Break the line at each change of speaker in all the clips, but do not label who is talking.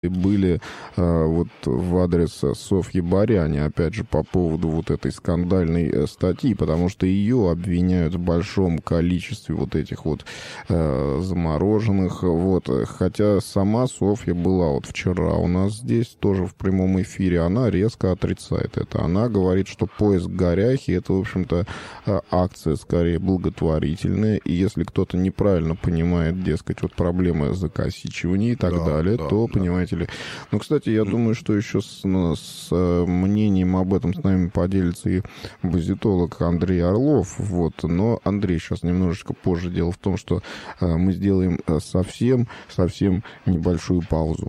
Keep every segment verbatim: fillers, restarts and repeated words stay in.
были э, вот в адрес Софьи Баряни, опять же, по поводу вот этой скандальной э, статьи, потому что ее обвиняют в большом количестве вот этих вот э, замороженных, вот, хотя сама Софья была вот вчера у нас здесь тоже в прямом эфире, она резко отрицает это, она говорит, что поиск горяхи — это, в общем-то, э, акция скорее благотворительная, и если кто-то неправильно понимает, дескать, вот проблемы закосичивания и так
да,
далее,
да,
то,
да.
понимаете, ну, кстати, я думаю, что еще с, ну, с мнением об этом с нами поделится и базитолог Андрей Орлов. Вот. Но, Андрей, сейчас немножечко позже. Дело в том, что э, мы сделаем совсем, совсем небольшую паузу.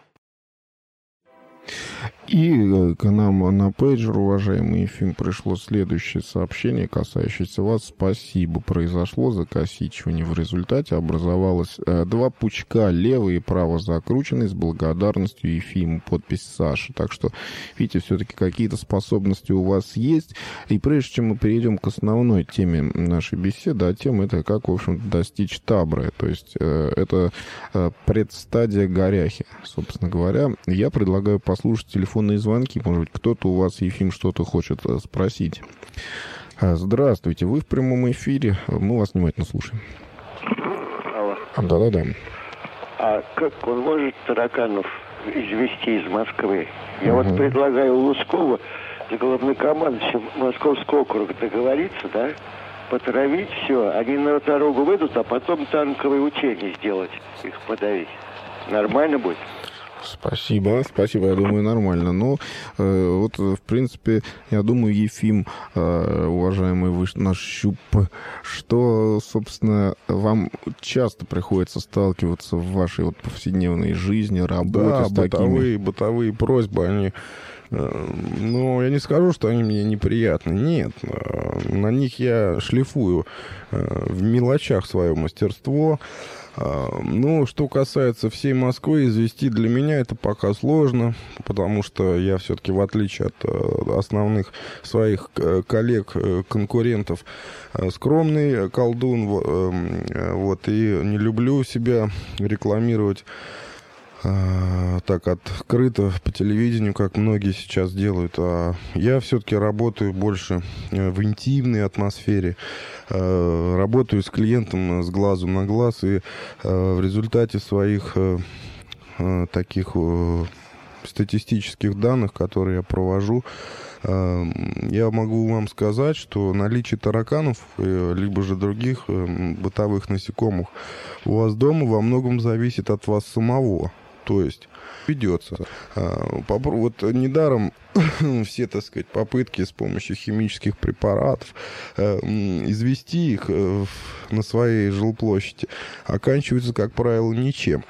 И к нам на пейджер, уважаемый Ефим, пришло следующее сообщение, касающееся вас. Спасибо. Произошло закосичивание. В результате образовалось э, два пучка, левый и право закрученный, с благодарностью Ефиму. Подпись Саши. Так что, видите, все-таки какие-то способности у вас есть. И прежде чем мы перейдем к основной теме нашей беседы, а тема это как, в общем-то, достичь табры. То есть э, это э, предстадия горяхи, собственно говоря. Я предлагаю послушать телефонные звонки. Может быть, кто-то у вас, Ефим, что-то хочет спросить. Здравствуйте, вы в прямом эфире. Мы вас внимательно слушаем.
Алло.
Да-да-да.
А как он может тараканов извести из Москвы? Я
угу.
вот предлагаю Лускова с главнокомандующим Московского округа договориться, да? Потравить все. Они на дорогу выйдут, а потом танковые учения сделать, их подавить. Нормально будет?
Спасибо, спасибо, я думаю, нормально. Но э, вот, в принципе, я думаю, Ефим, э, уважаемый вы, наш щуп, что, собственно, вам часто приходится сталкиваться в вашей вот повседневной жизни, работе
да,
с такими...
бытовые, бытовые просьбы, они... Ну, я не скажу, что они мне неприятны. Нет, на них я шлифую в мелочах свое мастерство. Ну, что касается всей Москвы, извести для меня это пока сложно, потому что я все-таки, в отличие от основных своих коллег, конкурентов, скромный колдун, вот, и не люблю себя рекламировать так открыто по телевидению, как многие сейчас делают. А я все-таки работаю больше в интимной атмосфере, работаю с клиентом с глазу на глаз, и в результате своих таких статистических данных, которые я провожу, я могу вам сказать, что наличие тараканов, либо же других бытовых насекомых у вас дома во многом зависит от вас самого. То есть ведется. Вот недаром все, так сказать, попытки с помощью химических препаратов извести их на своей жилплощади оканчиваются, как правило, ничем.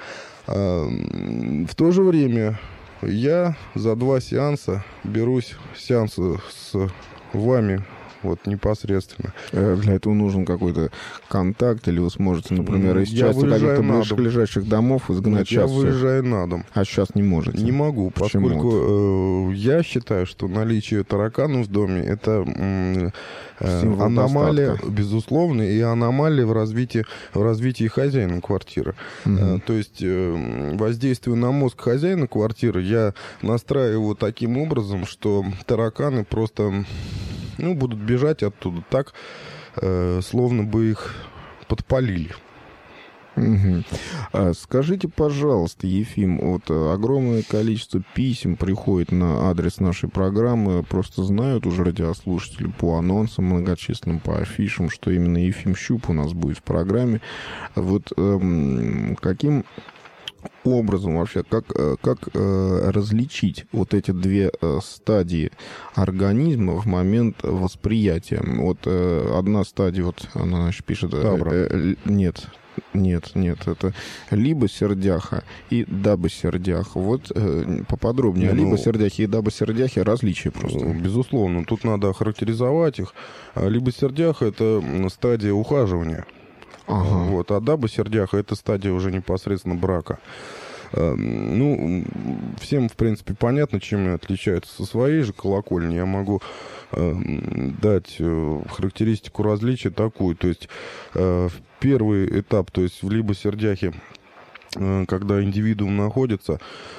В то же время я за два сеанса берусь, сеанса с вами, вот непосредственно.
Для этого нужен какой-то контакт, или вы сможете, например, из
я
части каких-то ближайших домов изгнать
Нет,
сейчас
я выезжаю на дом.
А сейчас не можете?
Не могу,
Почему?
Поскольку э, я считаю, что наличие тараканов в доме — это э, э, аномалия,
достатка.
Безусловно, и аномалия в развитии, в развитии хозяина квартиры.
Угу.
Э, то есть э, воздействие на мозг хозяина квартиры я настраиваю таким образом, что тараканы просто... Ну, будут бежать оттуда так, э, словно бы их подпалили.
Угу. А скажите, пожалуйста, Ефим, вот огромное количество писем приходит на адрес нашей программы. Просто знают уже радиослушатели по анонсам многочисленным, по афишам, что именно Ефим Щуп у нас будет в программе. Вот эм, каким... образом вообще, как, как э, различить вот эти две э, стадии организма в момент восприятия? Вот э, одна стадия, вот она, значит, пишет... Э, э, нет, нет, нет, это либо сердяха и даба сердяха. Вот э, поподробнее. Ну, либо сердяхи и даба сердяхи, различия просто.
Безусловно, тут надо охарактеризовать их. Либо сердяха — это стадия ухаживания. Ага. Вот, а даба сердяха — это стадия уже непосредственно брака. Ну, всем, в принципе, понятно, чем отличаются со своей же колокольни. Я могу э, дать э, характеристику различия такую. То есть э, первый этап, то есть в либо сердяхе, э, когда индивидуум находится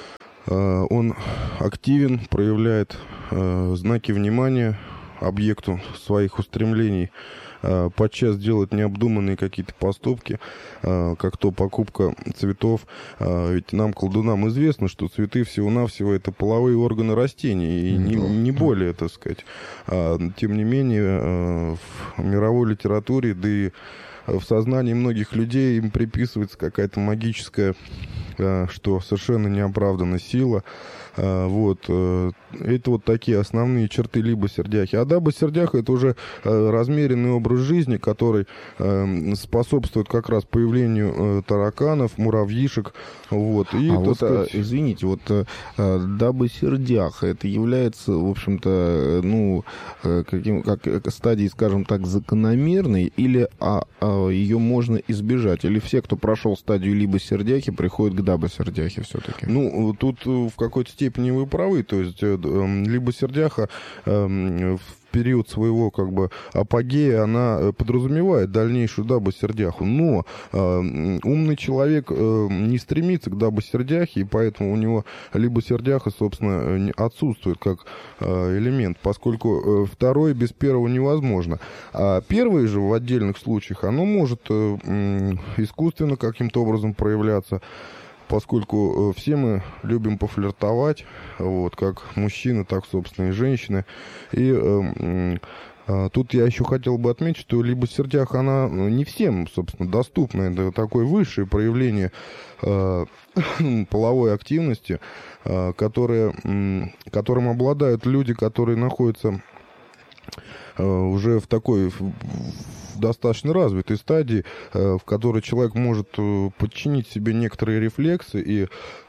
Он активен, проявляет знаки внимания объекту своих устремлений, подчас делать необдуманные какие-то поступки, как то покупка цветов. Ведь нам, колдунам, известно, что цветы всего-навсего это половые органы растений, и не, не более, так сказать. Тем не менее, в мировой литературе, да и в сознании многих людей им приписывается какая-то магическая, что совершенно неоправданная сила. Вот. Это вот такие основные черты либо сердяхи. А даба сердяха — это уже размеренный образ жизни, который способствует как раз появлению тараканов, муравьишек. Вот. И,
а вот,
сказать...
извините, вот даба сердяха, это является, в общем-то, ну, каким, как стадией, скажем так, закономерной, или а, а, ее можно избежать? Или все, кто прошел стадию либо сердяхи, приходят к даба сердяхе все-таки?
Ну, тут в какой-то степени вы правы. То есть либо сердяха в период своего как бы апогея она подразумевает дальнейшую дабу-сердяху, но э, умный человек э, не стремится к дабу-сердяхе, и поэтому у него либо сердяха, собственно, отсутствует как э, элемент, поскольку э, второй без первого невозможно. А первый же в отдельных случаях, оно может э, э, искусственно каким-то образом проявляться, поскольку все мы любим пофлиртовать, вот, как мужчины, так, собственно, и женщины. И э, э, тут я еще хотел бы отметить, что либо сердяха, она не всем, собственно, доступна. Это такое высшее проявление э, половой активности, э, которое, э, которым обладают люди, которые находятся э, уже в такой... В, достаточно развитой стадии, в которой человек может подчинить себе некоторые рефлексы и,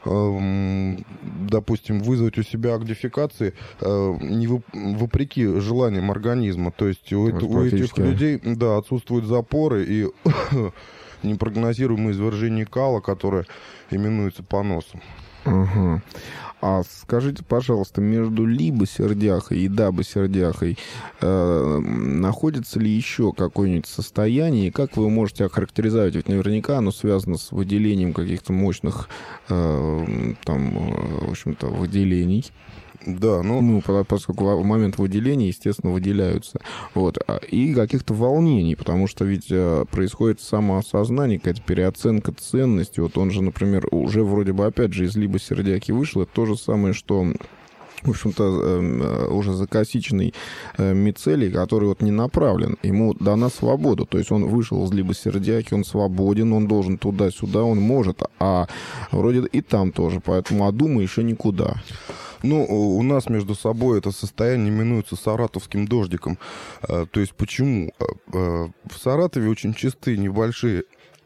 допустим, вызвать у себя акт дефекации не вопреки желаниям организма. То есть у, у этих людей, да, отсутствуют запоры и непрогнозируемое извержение кала, которое именуется поносом.
Угу. А скажите, пожалуйста, между либо сердяхой и даба сердяхой э, находится ли еще какое-нибудь состояние? И как вы можете охарактеризовать? Ведь наверняка оно связано с выделением каких-то мощных э, там, в общем-то, выделений.
Да, ну...
ну, поскольку в момент выделения, естественно, выделяются. Вот. И каких-то волнений, потому что ведь происходит самоосознание, какая-то переоценка ценности. Вот он же, например, уже вроде бы, опять же, из либо сердяки вышел. Это то же самое, что... в общем-то, уже закосиченный мицелий, который вот не направлен, ему дана свобода, то есть он вышел из либо сердяки, он свободен, он должен туда-сюда, он может, а вроде и там тоже, поэтому а дума еще никуда.
Ну, у нас между собой это состояние именуется саратовским дождиком. То есть почему? В Саратове очень частые небольшие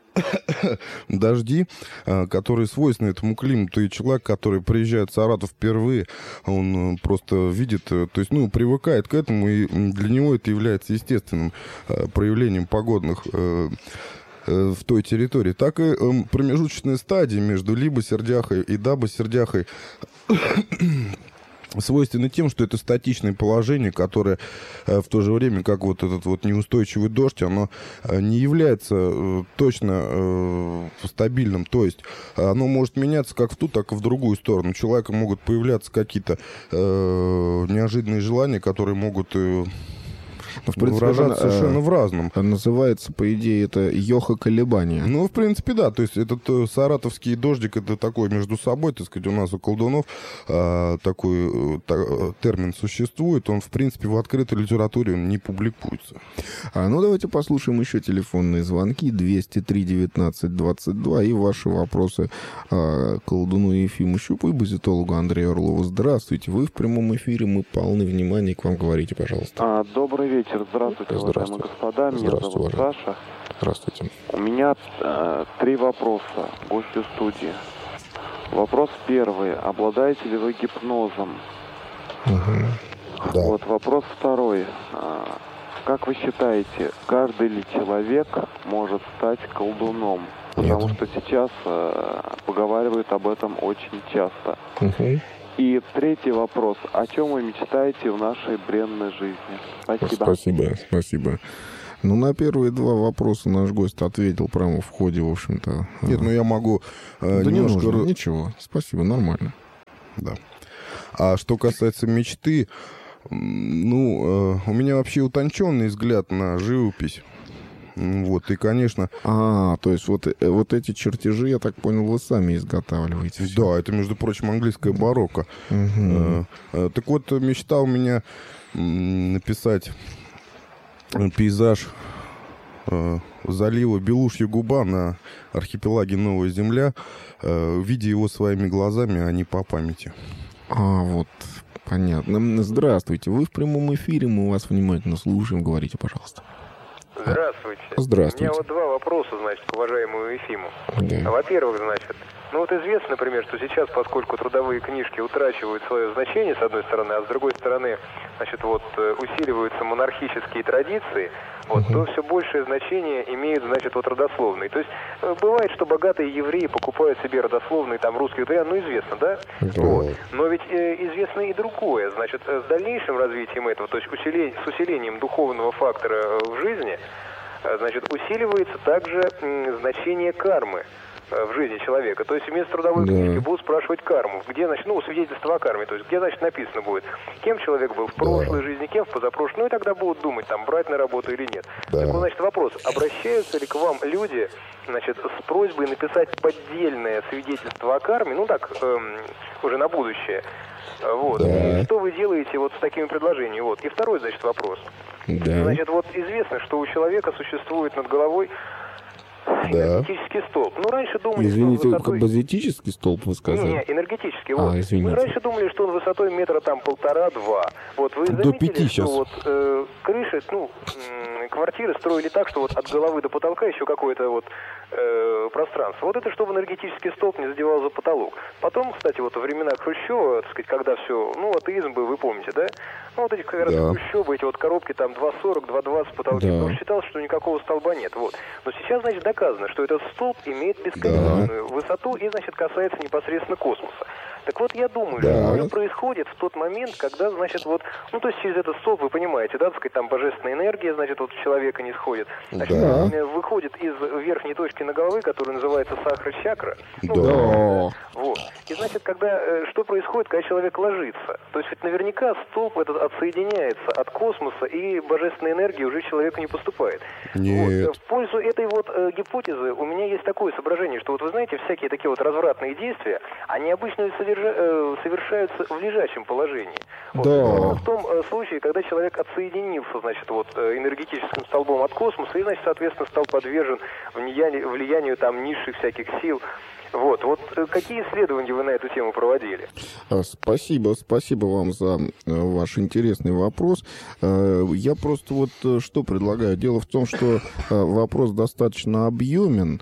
дожди, которые свойственны этому климату, и человек, который приезжает в Саратов впервые, он просто видит, то есть, ну, привыкает к этому, и для него это является естественным проявлением погодных в той территории. Так и промежуточные стадии между либо сердяхой и даба сердяхой свойственны тем, что это статичное положение, которое в то же время, как вот этот вот неустойчивый дождь, оно не является точно стабильным. То есть оно может меняться как в ту, так и в другую сторону. У человека могут появляться какие-то неожиданные желания, которые могут...
Ну, в принципе,
выражаться совершенно в разном.
Называется, по идее, это йоха-колебания.
Ну, в принципе, да. То есть этот э, саратовский дождик, это такой между собой, так сказать, у нас у колдунов э, такой э, та, термин существует. Он, в принципе, в открытой литературе он не публикуется.
А, ну, давайте послушаем еще телефонные звонки. двести три девятнадцать двадцать два и ваши вопросы э, колдуну Ефиму Щупу и базитологу Андрею Орлову. Здравствуйте. Вы в прямом эфире. Мы полны внимания. К вам говорите, пожалуйста.
А, добрый вечер. Здравствуйте, уважаемые господа. Меня зовут Саша.
Здравствуйте.
У меня э, три вопроса гостю студии. Вопрос первый. Обладаете ли вы гипнозом?
Угу. Да.
Вот вопрос второй. Э, как вы считаете, каждый ли человек может стать колдуном? Потому
Нет.
что сейчас э, поговаривают об этом очень часто.
Угу.
И третий вопрос. О чем вы мечтаете в нашей бренной жизни? Спасибо.
Спасибо, спасибо. Ну, на первые два вопроса наш гость ответил прямо в ходе, в общем-то.
Нет, ну я могу э,
да
немножко...
не нужно, ничего. Спасибо, нормально.
Да. А что касается мечты, ну, э, у меня вообще утонченный взгляд на живопись. Вот, и, конечно...
А, то есть вот, вот эти чертежи, я так понял, вы сами изготавливаете.
Да, все. Это, между прочим, английское барокко. Угу. Э, так вот, мечта у меня написать пейзаж э, залива Белушья губа на архипелаге Новая Земля, э, видя его своими глазами, а не по памяти.
А, вот, понятно. Здравствуйте, вы в прямом эфире, мы вас внимательно слушаем. Говорите, пожалуйста.
Здравствуйте.
Здравствуйте.
У меня вот два вопроса, значит, к уважаемому Ефиму.
Да.
Во-первых, значит, ну вот известно, например, что сейчас, поскольку трудовые книжки утрачивают свое значение, с одной стороны, а с другой стороны, значит, вот усиливаются монархические традиции, вот, угу. то все большее значение имеют, значит, вот родословные. То есть бывает, что богатые евреи покупают себе родословные, там, русские, ну, известно, да?
Да.
Вот. Но ведь э, известно и другое. Значит, с дальнейшим развитием этого, то есть усиление, с усилением духовного фактора в жизни, значит, усиливается также м, значение кармы в жизни человека. То есть вместо трудовой
да.
книжки будут спрашивать карму. Где, значит, ну, свидетельство о карме. То есть где, значит, написано будет, кем человек был в прошлой да. жизни, кем в позапрошлой. Ну и тогда будут думать, там, брать на работу или нет.
Да.
Так вот, значит, вопрос. Обращаются ли к вам люди, значит, с просьбой написать поддельное свидетельство о карме, ну так, эм, уже на будущее. Вот.
Да.
И что вы делаете вот с такими предложениями? Вот. И второй, значит, вопрос.
Да.
Значит, вот известно, что у человека существует над головой энергетический
да.
столб. Ну, раньше думали,
Извините,
что он высотой...
базитический столб вы сказали?
Не, энергетический.
А,
вот.
извините.
Мы раньше думали, что он высотой метра там полтора-два. Вот вы
До
заметили,
пяти
что
сейчас.
вот э, крыши, ну, э, квартиры строили так, что вот от головы до потолка еще какое-то вот э, пространство. Вот это чтобы энергетический столб не задевал за потолок. Потом, кстати, вот во времена Хрущева, так сказать, когда все, ну, атеизм был, вы помните, да? Ну, вот эти как раз
да.
Хрущевы, эти вот коробки там два сорок, два двадцать потолки.
Да.
Он считал, что никакого столба нет. Вот. Но сейчас, значит, доказано, что этот столб имеет бесконечную да. высоту и, значит, касается непосредственно космоса. Так вот, я думаю,
да.
что это происходит в тот момент, когда, значит, вот, ну, то есть через этот столб, вы понимаете, да, так сказать, там божественная энергия, значит, вот человека не сходит. Значит,
да.
выходит из верхней точки на головы, которая называется сахара-чакра. Ну,
да.
да. Вот. И, значит, когда, что происходит, когда человек ложится? То есть, ведь наверняка столб этот отсоединяется от космоса, и божественная энергия уже человеку не поступает.
Нет.
Вот. В пользу этой вот э, гипотезы у меня есть такое соображение, что вот вы знаете, всякие такие вот развратные действия, они обычно содержа... э, совершаются в лежачем положении. Вот.
Да.
В том э, случае, когда человек отсоединился, значит, вот э, энергетическим столбом от космоса и, значит, соответственно, стал подвержен влиянию, влиянию там низших всяких сил. Вот, вот какие исследования вы на эту тему проводили?
Спасибо, спасибо вам за ваш интересный вопрос. Я просто вот что предлагаю. Дело в том, что вопрос достаточно объемен,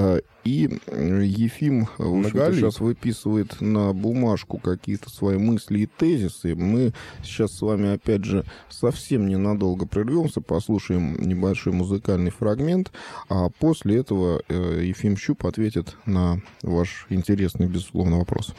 и Ефим сейчас выписывает на бумажку какие-то свои мысли и тезисы. Мы сейчас с вами, опять же, совсем ненадолго прервемся, послушаем небольшой музыкальный фрагмент, а после этого Ефим Щуп ответит на ваш интересный, безусловно, вопрос.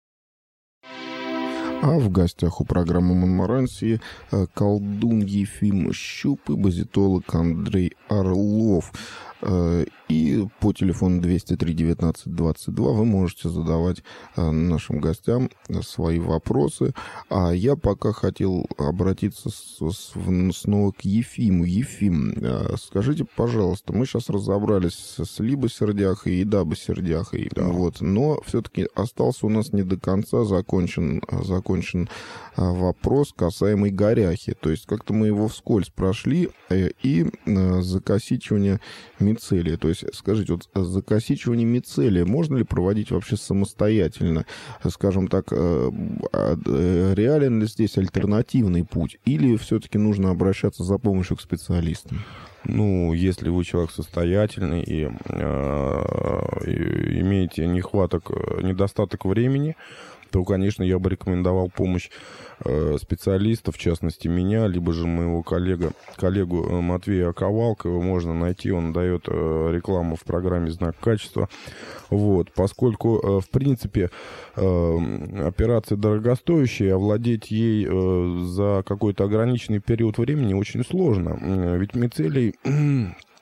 А в гостях у программы «Монморанси» колдун Ефим Щуп и базитолог Андрей Орлов. И по телефону двести три девятнадцать двадцать два вы можете задавать нашим гостям свои вопросы. А я пока хотел обратиться с, с, снова к Ефиму. Ефим, скажите, пожалуйста, мы сейчас разобрались с либо-сердяхой и дабо-сердяхой, да. Вот, но все-таки остался у нас не до конца закончен, закончен вопрос касаемый горяхи. То есть как-то мы его вскользь прошли, и закосичивание мицелия. То есть, скажите, вот закосичивание мицелия можно ли проводить вообще самостоятельно? Скажем так, реален ли здесь альтернативный путь? Или все-таки нужно обращаться за помощью к специалистам?
Ну, если вы человек состоятельный и, э, и имеете нехваток, недостаток времени, то, конечно, я бы рекомендовал помощь э, специалистов, в частности, меня, либо же моего коллега, коллегу Матвея Оковалкова. Можно найти, он дает э, рекламу в программе «Знак качества». Вот, поскольку, э, в принципе, э, операция дорогостоящая, овладеть ей э, за какой-то ограниченный период времени очень сложно. Ведь мицелий...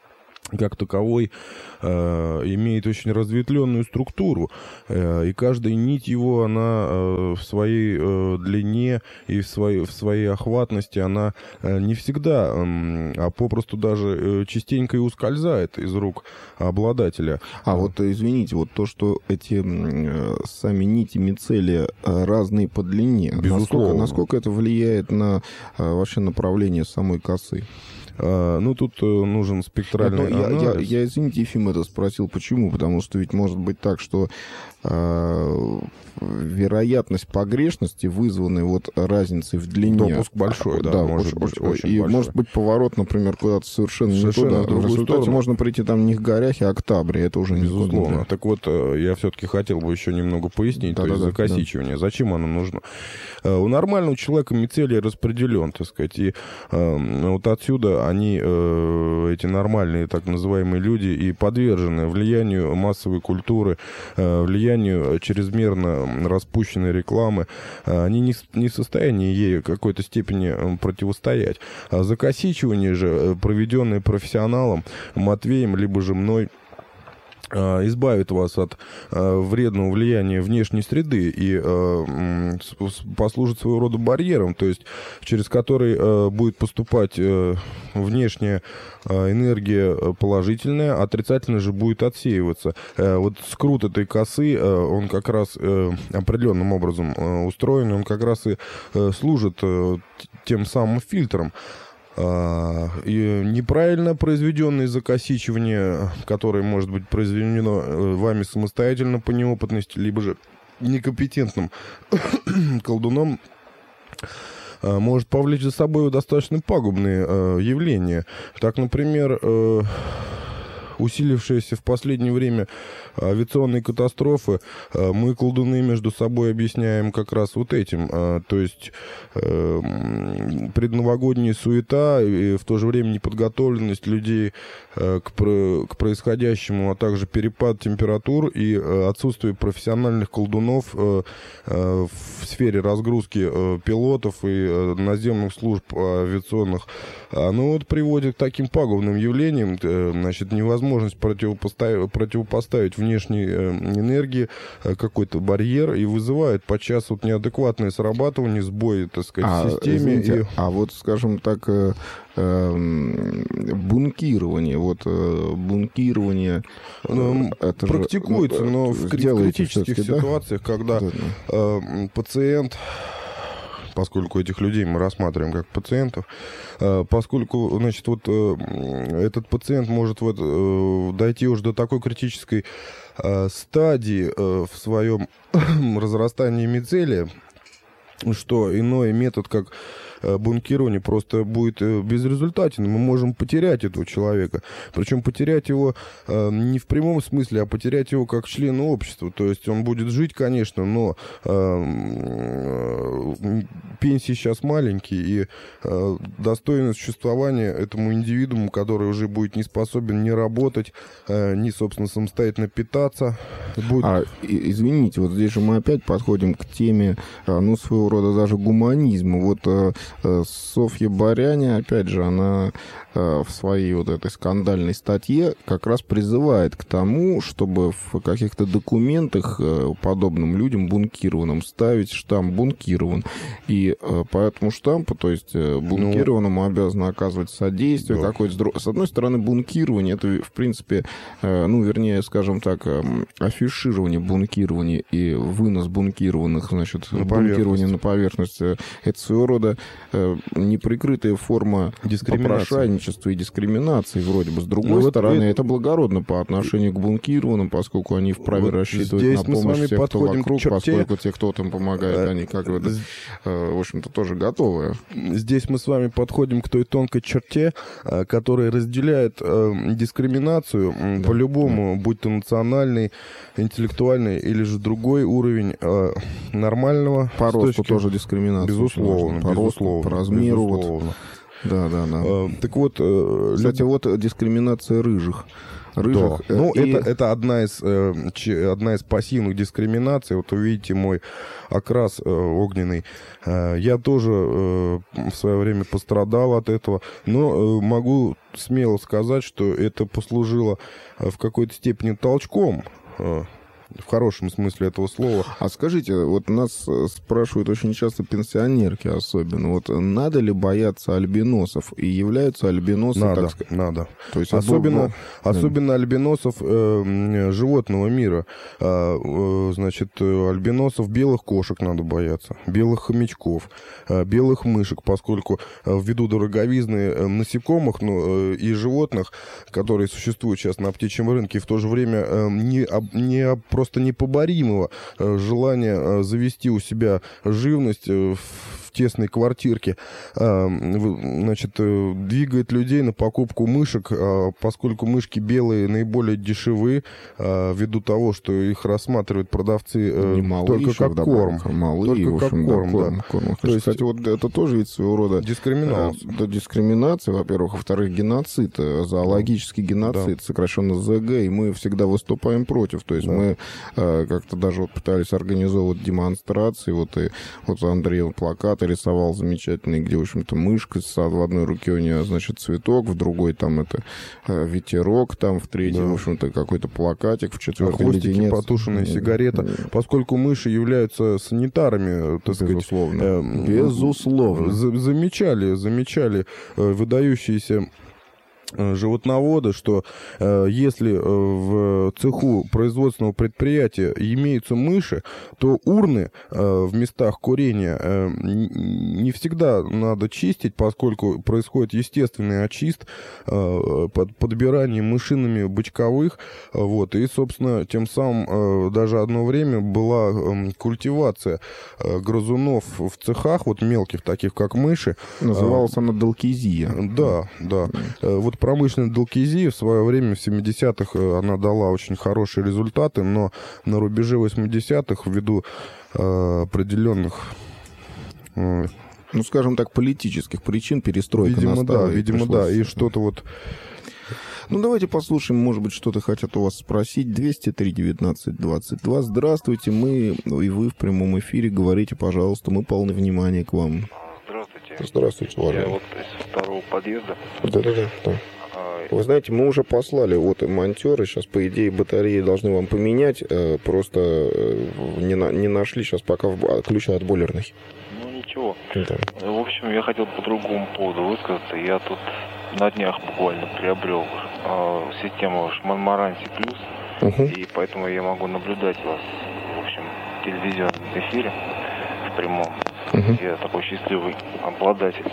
как таковой э, имеет очень разветвленную структуру, э, и каждая нить его, она э, в своей э, длине и в своей, в своей охватности, она э, не всегда, э, а попросту даже э, частенько и ускользает из рук обладателя.
А вот, извините, вот то, что эти э, сами нити мицелия э, разные по длине, насколько, насколько это влияет на э, вообще направление самой косы?
Uh, ну, тут uh, нужен спектральный
я,
анализ.
Я, я, извините, Ефим это спросил, почему? Потому что ведь может быть так, что э, вероятность погрешности, вызванная вот разницей в длине...
Допуск большой, да,
да
может
очень,
быть очень
И
большой.
может быть поворот, например, куда-то совершенно,
совершенно
не туда.
в другую
в результате
сторону.
можно прийти там не к Горяхе, а к Табре. Это уже
безусловно.
Не
так вот, я все-таки хотел бы еще немного пояснить, да, то да, есть да, закосичивание. Да. Зачем оно нужно? У нормального человека мицелий распределен, так сказать, и э, вот отсюда они, э, эти нормальные так называемые люди, и подвержены влиянию массовой культуры, э, влиянию чрезмерно распущенной рекламы. Э, они не, не в состоянии ей в какой-то степени противостоять. А закосичивание же, проведенное профессионалом Матвеем, либо же мной, избавит вас от э, вредного влияния внешней среды и э, послужит своего рода барьером, то есть через который э, будет поступать э, внешняя э, энергия положительная, отрицательная же будет отсеиваться. Э, вот скрут этой косы, э, он как раз э, определенным образом э, устроен, он как раз и э, служит э, тем самым фильтром. И неправильно произведенное закосичивание, которое может быть произведено вами самостоятельно по неопытности, либо же некомпетентным колдуном, может повлечь за собой достаточно пагубные явления. Так, например, усилившиеся в последнее время авиационные катастрофы, мы, колдуны, между собой объясняем как раз вот этим. То есть предновогодняя суета и в то же время неподготовленность людей к, к происходящему, а также перепад температур и отсутствие профессиональных колдунов в сфере разгрузки пилотов и наземных служб авиационных, оно вот приводит к таким пагубным явлениям. Значит, невозможность противопоставить, противопоставить внешней энергии какой-то барьер и вызывает подчас вот неадекватное срабатывание, сбои, так сказать,
а,
в системе.
Извините,
и...
А вот, скажем так, э, э, бункирование, вот э, бункирование...
Ну, это практикуется, же, ну, но в критических ситуациях, да? когда да, да. Э, пациент... поскольку этих людей мы рассматриваем как пациентов, поскольку, значит, вот этот пациент может вот дойти уже до такой критической стадии в своем разрастании мицелия, что иной метод, как бункирование, просто будет безрезультатен. Мы можем потерять этого человека. Причем потерять его э, не в прямом смысле, а потерять его как члена общества. То есть он будет жить, конечно, но э, э, пенсии сейчас маленькие, и э, достойное существование этому индивидууму, который уже будет не способен ни работать, э, ни, собственно, самостоятельно питаться. Будет...
А, извините, вот здесь же мы опять подходим к теме, ну, своего рода даже гуманизма. Вот э, Софья Баряня, опять же, она в своей вот этой скандальной статье как раз призывает к тому, чтобы в каких-то документах подобным людям бункированным ставить штамп «бункирован». И по этому штампу, то есть бункированному обязаны оказывать содействие да. какое-то. С одной стороны, бункирование — это, в принципе, ну, вернее, скажем так, афиширование бункирования и вынос бункированных, значит, на бункирование на поверхность — это своего рода неприкрытая форма попрошайничества и дискриминации вроде бы. С другой ну, стороны, вот это... это благородно по отношению к бункированным, поскольку они вправе вот рассчитывать на помощь тех, кто вокруг, поскольку те, кто там помогает, они как бы, в общем-то, тоже готовы.
Здесь мы с вами подходим к той тонкой черте, которая разделяет дискриминацию да, по-любому, да. будь то национальный, интеллектуальный или же другой уровень нормального.
По росту тоже дискриминация.
Безусловно,
по
безусловно.
По размеру.
Безусловно.
Вот. Да, да, да.
А, так вот...
Кстати, вот дискриминация рыжих. рыжих.
Да. Ну,
и...
это, это одна, из, э, ч, одна из пассивных дискриминаций. Вот вы видите мой окрас э, огненный. Э, я тоже э, в свое время пострадал от этого, но э, могу смело сказать, что это послужило э, в какой-то степени толчком, э, в хорошем смысле этого слова.
А скажите, вот нас спрашивают очень часто пенсионерки особенно, вот надо ли бояться альбиносов? И являются альбиносы...
Надо,
так сказать,
надо.
То есть
особенно,
был...
особенно альбиносов э, животного мира. А, э, значит, альбиносов белых кошек надо бояться, белых хомячков, э, белых мышек, поскольку э, ввиду дороговизны э, насекомых ну, э, и животных, которые существуют сейчас на птичьем рынке, в то же время э, не, не просто непоборимого э, желания э, завести у себя живность э, в тесной квартирке, э, значит, э, двигает людей на покупку мышек, э, поскольку мышки белые наиболее дешевы, э, ввиду того, что их рассматривают продавцы э, только как корм.
Малые,
только
в общем,
как корм,
да,
да.
корм, корм.
То есть,
кстати, вот это тоже ведь своего рода...
Дискриминация.
Э, да, дискриминация, во-первых. Во-вторых, геноцид, зоологический геноцид, да. сокращенно ЗГ, и мы всегда выступаем против. То есть да. мы э, как-то даже вот пытались организовывать демонстрации. Вот, и, вот Андрей он плакаты рисовал замечательные, где, в общем-то, мышка, в одной руке у нее, значит, цветок, в другой там это э, ветерок, там в третьей, да. в общем-то, какой-то плакатик, в четвертой
хвостики,
леденец.
Потушенная сигарета. Поскольку мыши являются санитарами, так
Безусловно.
сказать... Э,
Безусловно.
Замечали, замечали э, выдающиеся животноводы, что э, если э, в цеху производственного предприятия имеются мыши, то урны э, в местах курения э, не всегда надо чистить, поскольку происходит естественный очист, э, под, подбирание мышинами бычковых, э, вот, и, собственно, тем самым э, даже одно время была э, культивация э, грызунов в цехах, вот мелких, таких как мыши.
Называлась э, она долкизия.
Да, да. Э, вот промышленная долкизия в свое время, в семидесятых, она дала очень хорошие результаты, но на рубеже восьмидесятых, ввиду э, определенных...
Э, ну, скажем так, политических причин перестройка
видимо,
настала.
Да, видимо, да, и что-то вот...
Ну, давайте послушаем, может быть, что-то хотят у вас спросить. двести три девятнадцать двадцать два. Здравствуйте, мы и вы в прямом эфире. Говорите, пожалуйста, мы полны внимания к вам.
Здравствуйте.
Здравствуйте, уважаемый.
Я вот из второго подъезда.
Да-да-да. Да. Вы знаете, мы уже послали вот монтеры, сейчас, по идее, батареи должны вам поменять, просто не, на, не нашли сейчас пока в, ключа от бойлерной.
Ну, ничего.
Да.
В общем, я хотел по другому поводу высказаться. Я тут на днях буквально приобрел э, систему Монмаранси Плюс, угу. и поэтому я могу наблюдать вас, в общем, в телевизионном эфире, в прямом. Угу. Я такой счастливый обладатель.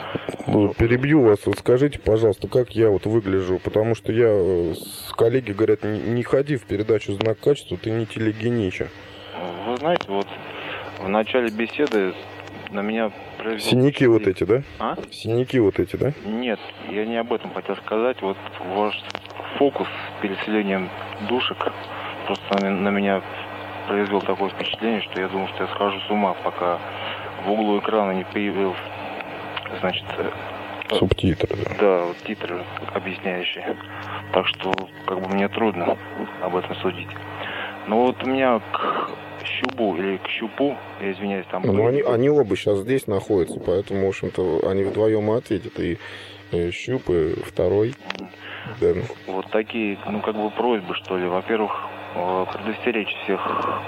Перебью вас. Вот скажите, пожалуйста, как я вот выгляжу, потому что я, с коллеги говорят, не, не ходи в передачу «Знак качества», ты не телегенича.
Вы знаете, вот в начале беседы на меня произвел...
Синяки вот эти, да?
А?
Синяки вот эти, да?
Нет, я не об этом хотел сказать. Вот ваш фокус с переселением душек просто на меня произвел такое впечатление, что я думал, что я схожу с ума, пока в углу экрана не появился, значит...
Субтитры, да.
Да, вот титры объясняющие. Так что, как бы, мне трудно об этом судить. Но вот у меня к щупу или к щупу, я извиняюсь, там...
Ну, они, они оба сейчас здесь находятся, поэтому, в общем-то, они вдвоем ответят. И, и щуп, и второй. Да.
Вот такие, ну, как бы, просьбы, что ли. Во-первых, предостеречь всех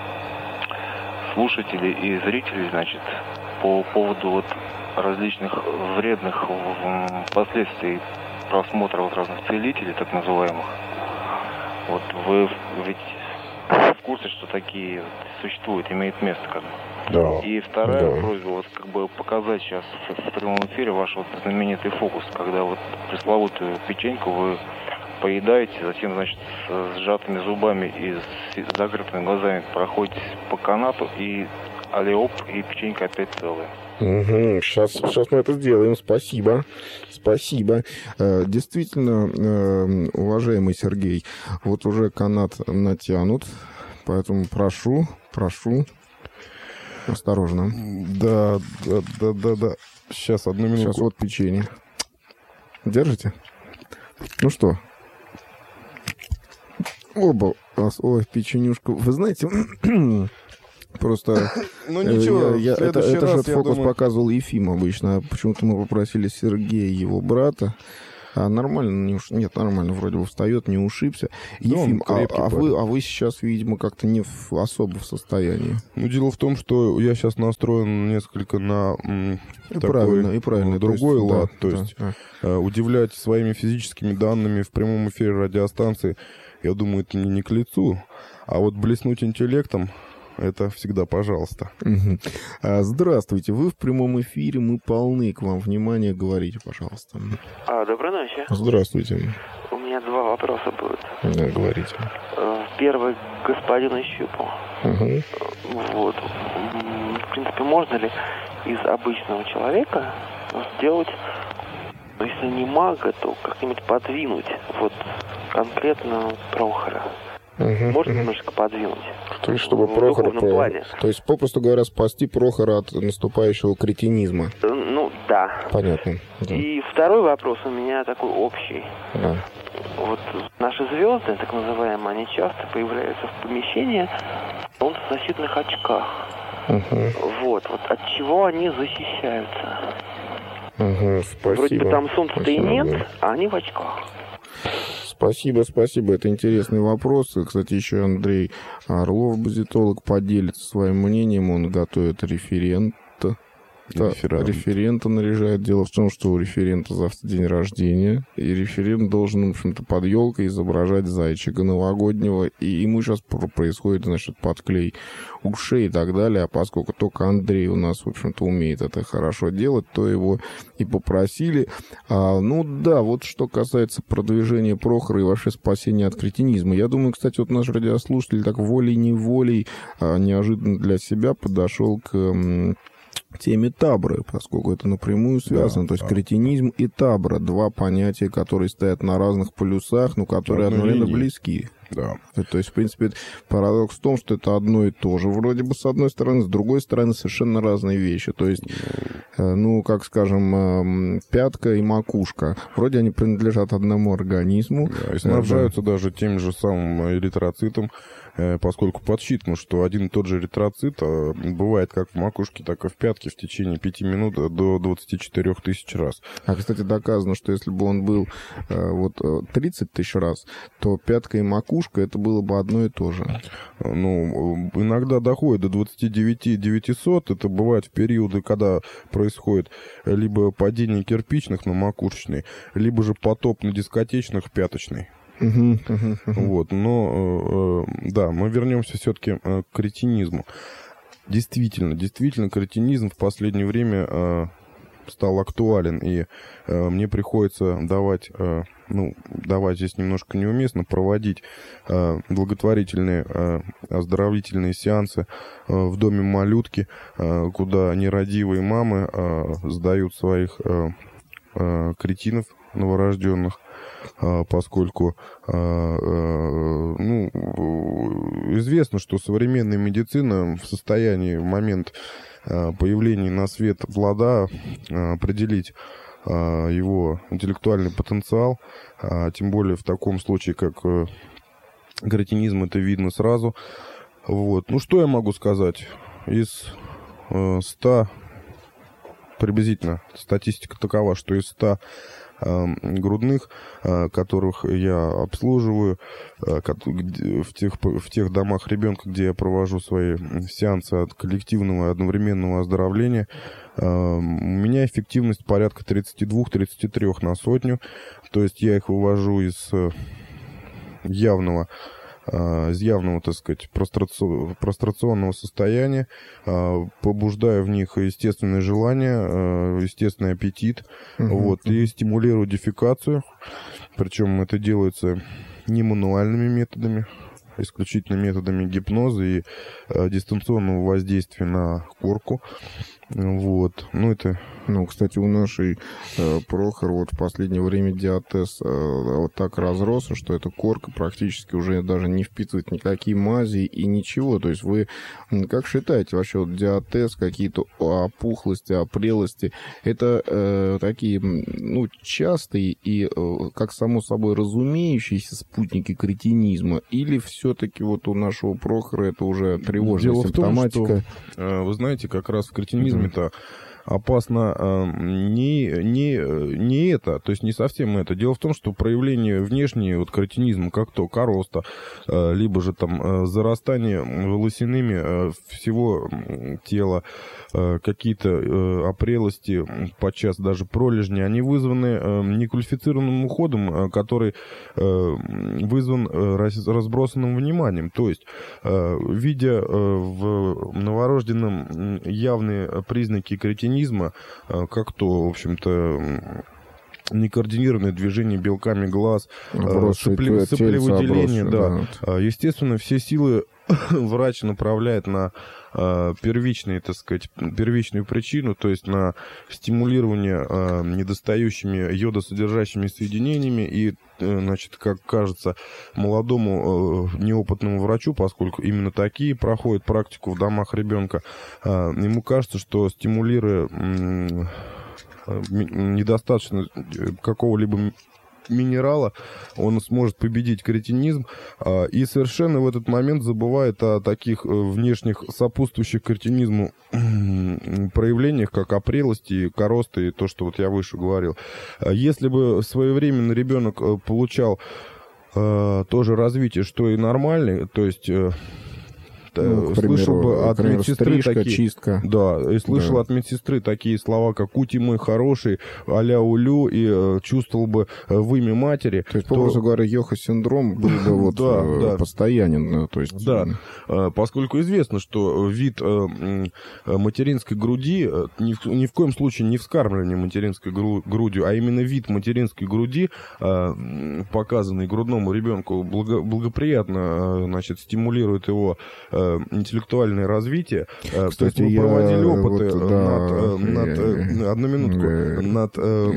слушателей и зрителей, значит, по поводу вот различных вредных последствий просмотра вот разных целителей, так называемых. Вот вы ведь в курсе, что такие существуют, имеют место, как бы.
Да.
И вторая
да.
просьба, вот как бы показать сейчас в прямом эфире ваш вот знаменитый фокус, когда вот пресловутую печеньку вы поедаете, затем, значит, с сжатыми зубами и с закрытыми глазами проходите по канату, и алиоп, и печенька опять целая.
Угу, сейчас, сейчас мы это сделаем. Спасибо. Спасибо. Э, действительно, э, уважаемый Сергей, вот уже канат натянут, поэтому прошу, прошу, осторожно.
Да, да, да, да, да. Сейчас, одну минуту.
Сейчас вот печенье. Держите? Ну что? Оба. Ой, печенюшка. Вы знаете, просто...
Ну ничего,
я, я, это, это
раз,
же фокус
думаю...
показывал Ефим обычно. Почему-то мы попросили Сергея, его брата. А нормально, не уш... нет, нормально, вроде бы встает, не ушибся.
Да,
Ефим, а,
крепкий,
а, вы, а вы сейчас, видимо, как-то не в, особо в состоянии.
Ну, дело в том, что я сейчас настроен несколько на м,
и
такой,
правильно, и правильно.
другой
то есть,
лад.
Да,
то
да,
есть
да.
Э, удивлять своими физическими данными в прямом эфире радиостанции, я думаю, это мне не к лицу. А вот блеснуть интеллектом, это всегда пожалуйста.
Угу. А, здравствуйте, вы в прямом эфире, мы полны к вам. Внимание, говорите, пожалуйста.
А, доброй ночи.
Здравствуйте.
У меня два вопроса будут.
Да, говорите.
Первый к господину Щупу.
Угу.
Вот. В принципе, можно ли из обычного человека сделать, ну, если не мага, то как-нибудь подвинуть вот конкретно Прохора?
Угу,
Можно
угу.
немножко подвинуть?
То есть, чтобы
в
Прохора...
духовном плане.
То есть, попросту говоря, спасти Прохора от наступающего кретинизма.
Ну, да.
Понятно. Да.
И второй вопрос у меня такой общий.
Да.
Вот наши звезды, так называемые, они часто появляются в помещении в солнцезащитных очках.
Угу.
Вот, вот от чего они защищаются?
Угу, спасибо.
Вроде бы там солнца-то и нет,
да.
а они в очках.
Спасибо, спасибо. Это интересный вопрос. Кстати, еще Андрей Орлов, базитолог, поделится своим мнением. Он готовит референт.
Референт.
Референта наряжает. Дело в том, что у референта завтра день рождения, и референт должен, в общем-то, под елкой изображать зайчика новогоднего, и ему сейчас происходит, значит, подклей ушей и так далее, а поскольку только Андрей у нас, в общем-то, умеет это хорошо делать, то его и попросили. А, ну да, вот что касается продвижения Прохора и вообще спасения от кретинизма. Я думаю, кстати, вот наш радиослушатель так волей-неволей а, неожиданно для себя подошел к... М- теме табры, поскольку это напрямую связано. Да, то есть да. Кретинизм и табра — два понятия, которые стоят на разных полюсах, но которые одновременно близки.
Да.
То есть, в принципе, парадокс в том, что это одно и то же вроде бы с одной стороны, с другой стороны совершенно разные вещи. То есть, ну, как скажем, пятка и макушка. Вроде они принадлежат одному организму.
Да, и снабжаются да. даже тем же самым эритроцитом, поскольку подсчитано, что один и тот же эритроцит бывает как в макушке, так и в пятке в течение пяти минут до двадцати четырёх тысяч раз.
А, кстати, доказано, что если бы он был вот тридцать тысяч раз, то пятка и макушка — это было бы одно и то же.
Ну, иногда доходит до двадцати девяти тысяч девятисот. Это бывает в периоды, когда происходит либо падение кирпичных на макушечный, либо же потоп на дискотечных пяточный.
Uh-huh, uh-huh, uh-huh.
Вот, но, э, да, мы вернемся все-таки э, к кретинизму. Действительно, действительно, кретинизм в последнее время э, стал актуален, и э, мне приходится давать, э, ну, давать здесь немножко неуместно, проводить э, благотворительные э, оздоровительные сеансы э, в доме малютки, э, куда нерадивые мамы э, сдают своих э, э, кретинов новорожденных, поскольку ну, известно, что современная медицина в состоянии в момент появления на свет плода определить его интеллектуальный потенциал, тем более в таком случае, как кретинизм, это видно сразу. Вот. Ну, что я могу сказать? Из ста, приблизительно, статистика такова, что из ста грудных, которых я обслуживаю, в тех, в тех домах ребенка, где я провожу свои сеансы от коллективного и одновременного оздоровления, у меня эффективность порядка тридцать два - тридцать три на сотню. То есть я их вывожу из явного из явного, так сказать, прострационного состояния, побуждая в них естественное желание, естественный аппетит, uh-huh. вот, и стимулирую дефекацию. Причем это делается не мануальными методами, исключительно методами гипноза и дистанционного воздействия на корку. Вот, ну это...
Ну, кстати, у нашей э, Прохор вот в последнее время диатез э, вот так разросся, что эта корка практически уже даже не впитывает никакие мази и ничего. То есть вы как считаете вообще вот диатез, какие-то опухлости, опрелости, это э, такие, ну, частые и, э, как само собой разумеющиеся спутники кретинизма, или все-таки вот у нашего Прохора это уже тревожная
Дело
симптоматика?
В том, что, э, вы знаете, как раз в кретинизме-то mm-hmm. опасно э, не, не, не это, то есть не совсем это. Дело в том, что проявление внешнего вот, кретинизма, как то короста, э, либо же там э, зарастание волосяными э, всего тела, э, какие-то э, опрелости, подчас даже пролежни, они вызваны э, неквалифицированным уходом, э, который э, вызван э, раз, разбросанным вниманием. То есть, э, видя э, в новорожденном явные признаки кретинизма, как то, в общем-то, некоординированное движение белками глаз, сопли, соплевыделение, да. да. Естественно, все силы врач направляет на э, первичные, так сказать, первичную причину, то есть на стимулирование э, недостающими йодосодержащими соединениями. И, э, значит, как кажется молодому э, неопытному врачу, поскольку именно такие проходят практику в домах ребенка, э, ему кажется, что стимулируя э, недостаточно какого-либо минерала, он сможет победить кретинизм, и совершенно в этот момент забывает о таких внешних сопутствующих кретинизму проявлениях, как опрелости, коросты и то, что вот я выше говорил. Если бы своевременно ребенок получал то же развитие, что и нормальный, то есть... Ну, слышал
примеру,
бы от
примеру,
медсестры
стрижка,
такие,
чистка.
Да, и слышал да. от медсестры такие слова, как «Ути мой хороший», «Аля улю», и э, чувствовал бы э, вымя матери.
То есть, то... попросту говоря, Йоха-синдром был бы вот
да,
э,
да.
постоянен. То есть...
Да, э, поскольку известно, что вид э, материнской груди, э, ни, в, ни в коем случае не вскармливание материнской гру, грудью, а именно вид материнской груди, э, показанный грудному ребенку, благо, благоприятно э, значит, стимулирует его э, интеллектуальное развитие. Кстати, то есть мы проводили опыты вот, да, над, над, одну минутку, над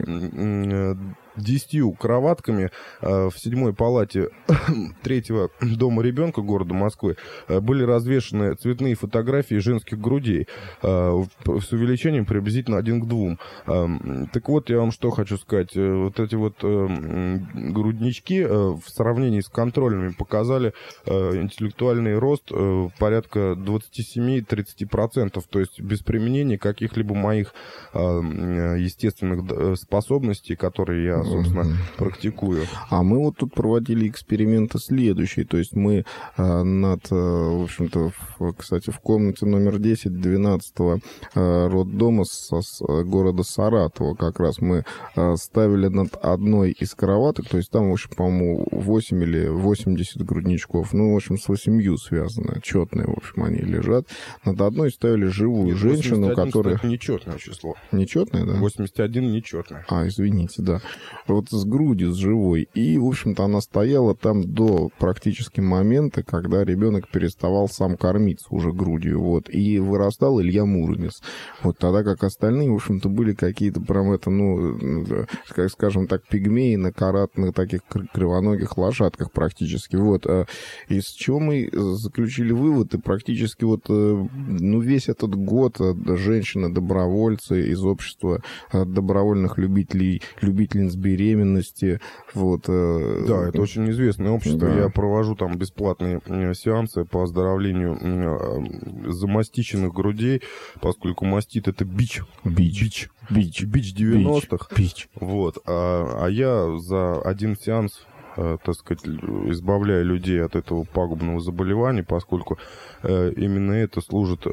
э, десятью кроватками э, в седьмой палате третьего дома ребенка города Москвы э, были развешаны цветные фотографии женских грудей э, с увеличением приблизительно один к двум. Э, так вот, я вам что хочу сказать. Э, вот эти вот э, груднички э, в сравнении с контрольными показали э, интеллектуальный рост э, порядка двадцать семь - тридцать процентов, то есть без применения каких-либо моих э, естественных способностей, которые я собственно, mm-hmm. практикую.
А мы вот тут проводили эксперименты следующие. То есть мы э, над, э, в общем-то, в, кстати, в комнате номер десять двенадцатого э, роддома со, с города Саратова как раз мы э, ставили над одной из кроваток, то есть там, в общем, по-моему, восемь или восемьдесят грудничков, ну, в общем, с восемью связаны, четные, в общем, они лежат. Над одной ставили живую Нет, женщину, которая...
Это нечетное число.
Нечетное, да?
восемьдесят один нечетное.
А, извините, да. Вот с грудью, с живой. И, в общем-то, она стояла там до практически момента, когда ребенок переставал сам кормиться уже грудью. Вот. И вырастал Илья Муромец. Вот тогда как остальные, в общем-то, были какие-то прям это, ну, как скажем так, пигмеи на каратных таких кривоногих лошадках практически. Вот. Из чего мы заключили вывод, и практически вот, ну, весь этот год женщины-добровольцы из общества добровольных любителей, любительниц беременности. Вот.
Да, это очень известное общество.
Да.
Я провожу там бесплатные сеансы по оздоровлению замастиченных грудей, поскольку мастит — это бич.
Бич.
Бич.
Бич.
Бич девяностых.
Бич.
Вот. А, а я за один сеанс, так сказать, избавляю людей от этого пагубного заболевания, поскольку именно это служит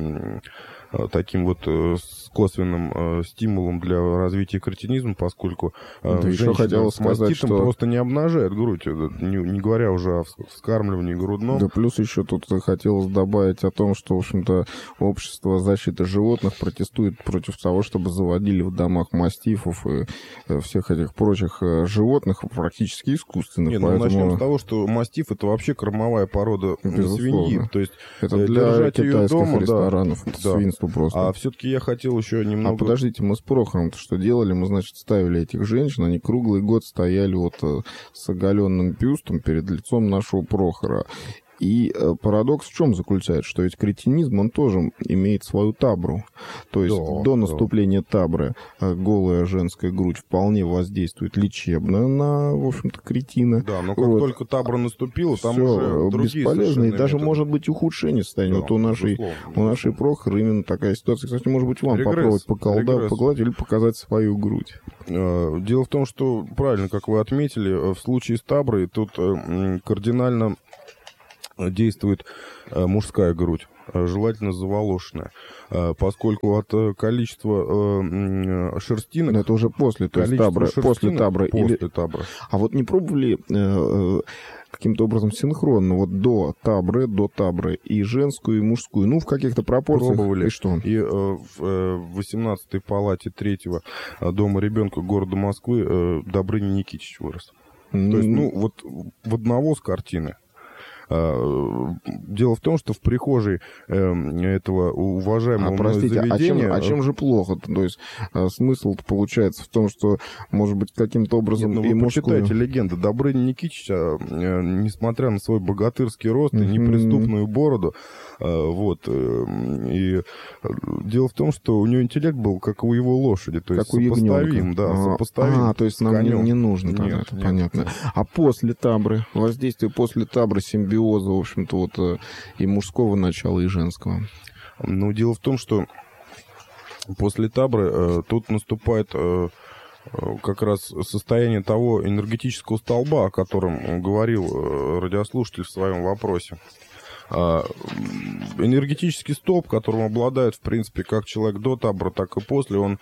таким вот косвенным стимулом для развития кретинизма, поскольку
да, еще хотел
с
сказать,
маститом
что...
просто не обнажает грудь, не, не говоря уже о вскармливании грудном.
Да, плюс еще тут хотелось добавить о том, что, в общем-то, общество защиты животных протестует против того, чтобы заводили в домах мастифов и всех этих прочих животных, практически искусственных.
Не, ну,
поэтому...
начнем с того, что мастиф — это вообще кормовая порода Безусловно. свиньи. То есть
это для китайских
дома,
ресторанов,
да,
это свинство. пространство просто.
А все-таки я хотел еще немного...
А подождите, мы с Прохором-то что делали? Мы, значит, ставили этих женщин, они круглый год стояли вот с оголенным бюстом перед лицом нашего Прохора. И парадокс в чем заключается? Что ведь кретинизм, он тоже имеет свою табру. То есть да, до наступления да. табры голая женская грудь вполне воздействует лечебно на, в общем-то, кретина.
Да, но как вот. только табра наступила, там
Всё
уже другие
бесполезно, и даже
методы.
Может быть ухудшение состояния. Да, вот у нашей, у нашей Прохоры именно такая ситуация. Кстати, может быть, вам регресс, попробовать поколдать, погладить или показать свою грудь.
Дело в том, что, правильно, как вы отметили, в случае с таброй тут кардинально действует мужская грудь, желательно заволошенная, поскольку от количества шерстинок...
Но это уже после, то есть табры, после табры.
После
или...
табры.
А вот не пробовали э, каким-то образом синхронно, вот до табры, до табры, и женскую, и мужскую, ну, в каких-то пропорциях?
Пробовали.
И что?
И э, в восемнадцатой палате третьего дома ребенка города Москвы э, Добрыня Никитич вырос. Mm. То есть, ну, вот в одного с картины. Дело в том, что в прихожей э, этого уважаемого
а, простите,
заведения...
А чем, а чем же плохо? То есть смысл получается в том, что, может быть, каким-то образом...
Нет, ну,
и
вы
мужскую...
почитайте легенду. Добрыня Никитича, э, несмотря на свой богатырский рост и неприступную бороду, э, вот, э, и дело в том, что у него интеллект был, как у его лошади, то
как
есть сопоставим, да,
а,
сопоставим.
А, то есть нам не, не нужно тогда,
нет,
это
нет,
понятно.
Нет.
А после табры, воздействие после табры, симбиоза, в общем-то, вот и мужского начала, и женского?
Ну, дело в том, что после табры э, тут наступает э, как раз состояние того энергетического столба, о котором говорил э, радиослушатель в своем вопросе. Э, энергетический столб, которым обладает, в принципе, как человек до табры, так и после, он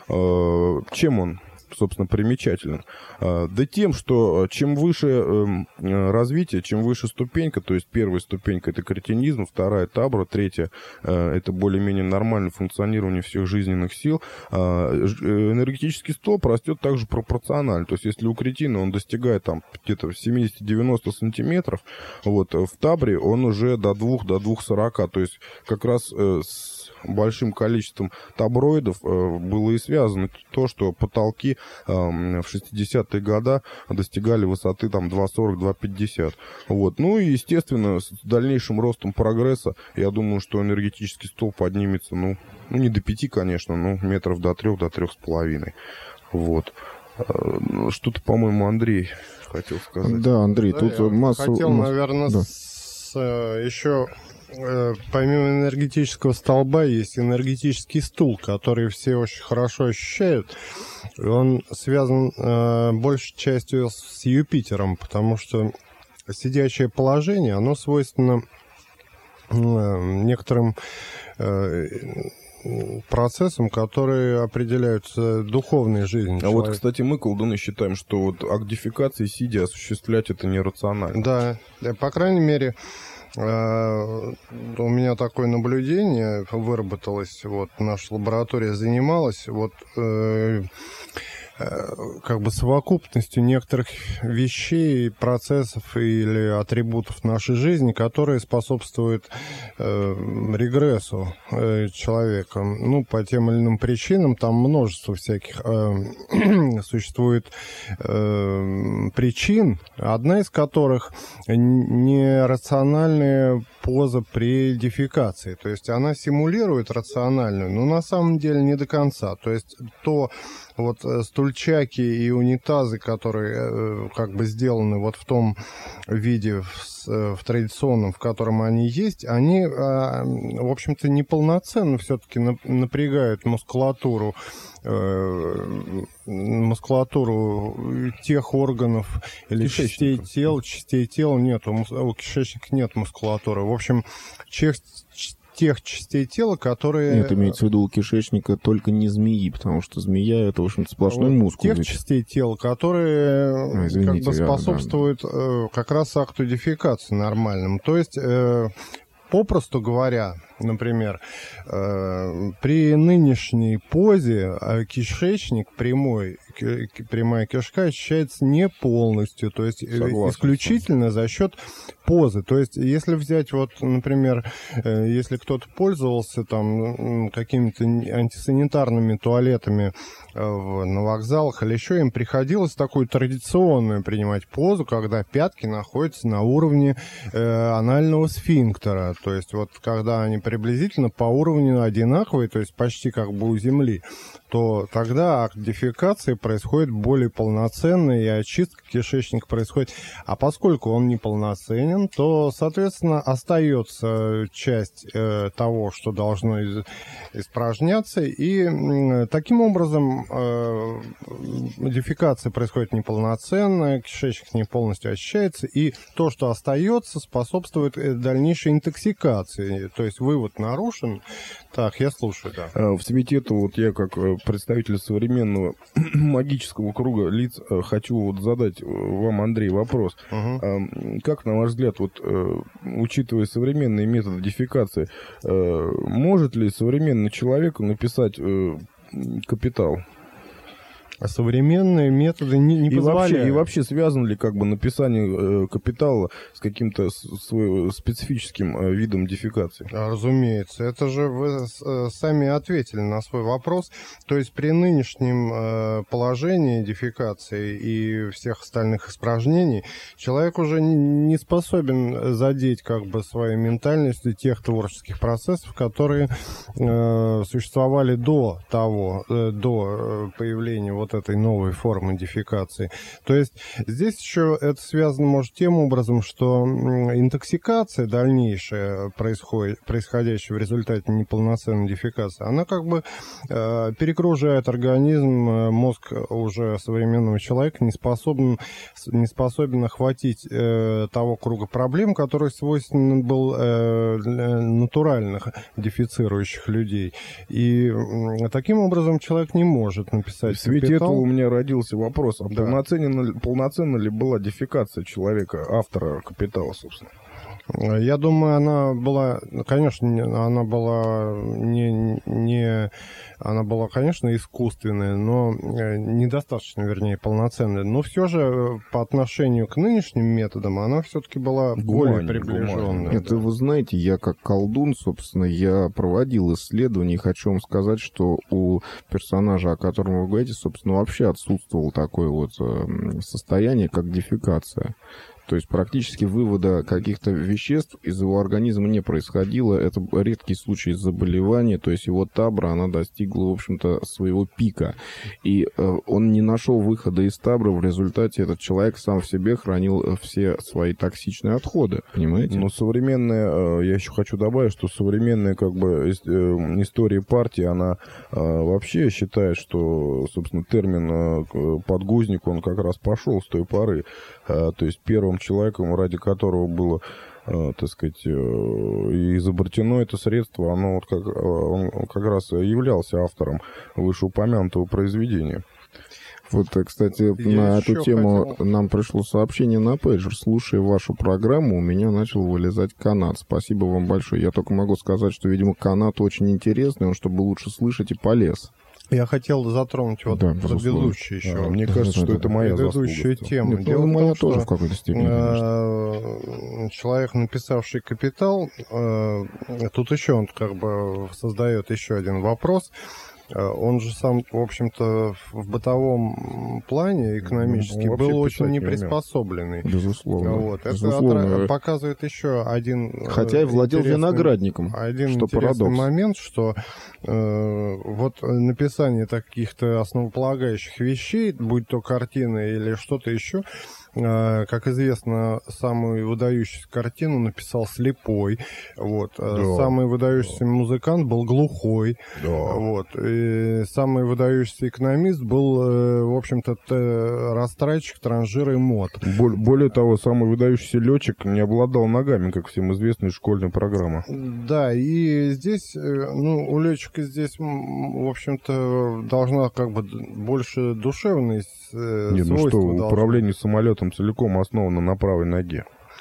э, чем он? Собственно, примечателен. Да тем, что чем выше развитие, чем выше ступенька, то есть первая ступенька — это кретинизм, вторая — табра, третья — это более-менее нормальное функционирование всех жизненных сил, энергетический столб растет также пропорционально. То есть если у кретина он достигает там где-то семьдесят-девяносто сантиметров, вот, в табре он уже до двух, до двух сорока. То есть как раз с большим количеством таброидов э, было и связано то, что потолки э, в шестидесятые годы достигали высоты там два сорок — два пятьдесят. Вот. Ну и, естественно, с дальнейшим ростом прогресса, я думаю, что энергетический столб поднимется, ну, ну не до пяти, конечно, но метров до трех, до трех с половиной. Вот. Э, что-то, по-моему, Андрей хотел сказать.
Да, Андрей, да, тут массу...
Хотел, наверное, да. с, еще... Помимо энергетического столба есть энергетический стул, который все очень хорошо ощущают. Он связан э, большей частью с Юпитером, потому что сидячее положение, оно свойственно э, некоторым э, процессам, которые определяют духовной жизнью
А
человека.
вот, кстати, мы, колдуны, считаем, что вот агдификации сидя осуществлять это нерационально.
Да, по крайней мере... У меня такое наблюдение выработалось, вот наша лаборатория занималась, вот э, как бы совокупностью некоторых вещей, процессов или атрибутов нашей жизни, которые способствуют э, регрессу э, человека. Ну, по тем или иным причинам, там множество всяких э, существует э, причин, одна из которых нерациональная поза при дефекации. То есть она симулирует рациональную, но на самом деле не до конца. То есть то вот стульчаки и унитазы, которые как бы сделаны вот в том виде, в, в традиционном, в котором они есть, они, в общем-то, неполноценно все-таки напрягают мускулатуру, мускулатуру тех органов или частей тела. Частей тела нет, у кишечника нет мускулатуры. В общем, часть тех частей тела, которые...
Нет, имеется в виду у кишечника только не змеи, потому что змея — это, в общем-то, сплошной вот мускул.
Тех ведь. частей тела, которые а, извините, как бы способствуют да, да. как раз акту дефекации нормальному. То есть, э, попросту говоря, например, э, при нынешней позе кишечник прямой, прямая кишка очищается не полностью, то есть
Согласен.
исключительно за счет позы. То есть если взять вот, например, если кто-то пользовался там какими-то антисанитарными туалетами на вокзалах или еще, им приходилось такую традиционную принимать позу, когда пятки находятся на уровне э, анального сфинктера. То есть вот когда они приблизительно по уровню одинаковые, то есть почти как бы у земли, то тогда акт дефекации происходит более полноценно, и очистка кишечника происходит. А поскольку он неполноценен, то, соответственно, остается часть э, того, что должно из, испражняться, и э, таким образом э, дефекация происходит неполноценно, кишечник не полностью очищается, и то, что остается, способствует дальнейшей интоксикации. То есть вывод нарушен. Так, я слушаю, да.
В свете этого, вот я как представитель современного магического круга лиц хочу вот задать вам, Андрей, вопрос. Угу. Как, на ваш взгляд, вот, учитывая современные методы дефекации, может ли современный человек написать «Капитал»?
А современные методы не, не
и
позволяют.
Вообще, и вообще связано ли как бы написание э, «Капитала» с каким-то своим специфическим э, видом дефекации?
Разумеется. Это же вы э, сами ответили на свой вопрос. То есть при нынешнем э, положении дефекации и всех остальных испражнений человек уже не способен задеть как бы своей ментальностью тех творческих процессов, которые э, существовали до того, э, до появления вот этой новой формы дефекации. То есть здесь еще это связано, может, тем образом, что интоксикация дальнейшая, происходит, происходящая в результате неполноценной дефекации, она как бы э, перегружает организм, мозг уже современного человека не способен, не способен охватить э, того круга проблем, который свойственен был э, натуральных дефицирующих людей. И э, таким образом человек не может написать
«Капитал». Этого у меня родился вопрос, а да. полноценно, полноценно ли была дефекация человека, автора «Капитала», собственно?
Я думаю, она была, конечно, она была не, не, она была, конечно, искусственная, но недостаточно, вернее, полноценная. Но все же по отношению к нынешним методам она все-таки была более
гуманнее,
приближенная.
Гуманнее. Это, вы знаете, я как колдун, собственно, я проводил исследования, и хочу вам сказать, что у персонажа, о котором вы говорите, собственно, вообще отсутствовало такое вот состояние, как дефекация. То есть практически вывода каких-то веществ из его организма не происходило. Это редкий случай заболевания. То есть его табра, она достигла, в общем-то, своего пика. И э, он не нашел выхода из табра. В результате этот человек сам в себе хранил все свои токсичные отходы. Понимаете?
Но современная, я еще хочу добавить, что современная как бы история партии, она вообще считает, что, собственно, термин подгузник, он как раз пошел с той поры. То есть первым человеком, ради которого было, э, так сказать, э, изобретено это средство, оно вот как, он как раз являлся автором вышеупомянутого произведения.
Вот, кстати, я на эту тему хотел... нам пришло сообщение на пейджер. Слушая вашу программу, у меня начал вылезать канат. Спасибо вам большое. Я только могу сказать, что, видимо, канат очень интересный, он, чтобы лучше слышать, и полез.
Я хотел затронуть вот да, предыдущую еще.
А, мне кажется, что это моя
предыдущую
заслуга.
тему.
Нет, Дело моя том, тоже в какой-то степени.
Э, человек, написавший «Капитал», э, тут еще он как бы создает еще один вопрос. Он же сам, в общем-то, в бытовом плане экономически ну, был очень неприспособленный.
Безусловно.
Вот.
Безусловно.
Это показывает еще один...
Хотя и владел виноградником,
один
что
интересный
парадокс.
момент, что э, вот написание таких-то основополагающих вещей, будь то картина или что-то еще, э, как известно, самую выдающуюся картину написал слепой. Вот. Да. Самый выдающийся да. музыкант был глухой.
Да.
Вот. И самый выдающийся экономист был, в общем-то, растратчик, транжир и мод.
Более того, самый выдающийся летчик не обладал ногами, как всем известная школьная программа.
Да, и здесь, ну, у летчика здесь, в общем-то, должна как бы больше душевность.
Нет, ну что, управление самолетом целиком основано на правой ноге.